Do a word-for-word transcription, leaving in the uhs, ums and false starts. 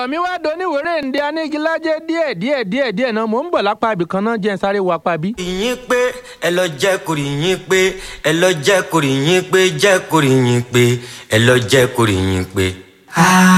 mi wá doníwèrè ǹdẹ anígilájẹ díẹ̀ díẹ̀ díẹ̀ díẹ̀ náà mò ń bọ̀ lápá ibì kan náà jẹ́ n sáré wá pa bí. ìyín pé ẹ lọ jẹ́ kórì yín pé ẹ lọ jẹ́ kórì yín pé jẹ́ kórì yín pé ẹ lọ jẹ́ kórì yín pé.